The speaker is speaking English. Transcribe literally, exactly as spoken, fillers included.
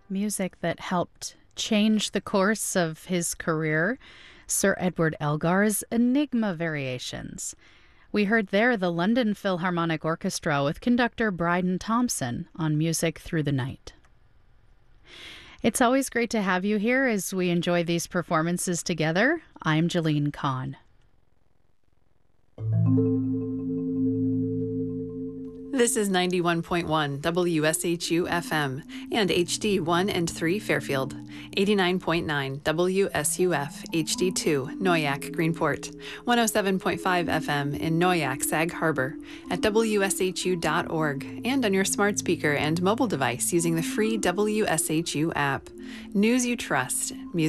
music that helped change the course of his career, Sir Edward Elgar's Enigma Variations. We heard there the London Philharmonic Orchestra with conductor Bryden Thompson on Music Through the Night. It's always great to have you here as we enjoy these performances together. I'm Jeline Kahn. This is ninety-one point one W S H U F M and H D one and three Fairfield, eighty-nine point nine W S U F H D two Noyac Greenport, one oh seven point five F M in Noyac Sag Harbor, at W S H U dot org, and on your smart speaker and mobile device using the free W S H U app. News you trust. Music